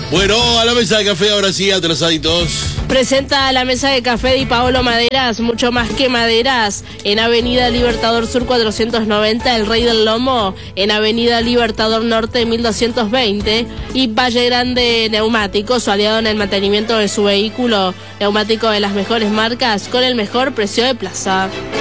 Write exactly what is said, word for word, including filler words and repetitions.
Bueno, a la mesa de café ahora sí, atrasaditos. Presenta la mesa de café de Paolo Maderas, mucho más que maderas, en Avenida Libertador Sur cuatrocientos noventa, El Rey del Lomo, en Avenida Libertador Norte mil doscientos veinte, y Valle Grande Neumáticos, su aliado en el mantenimiento de su vehículo, neumático de las mejores marcas, con el mejor precio de plaza.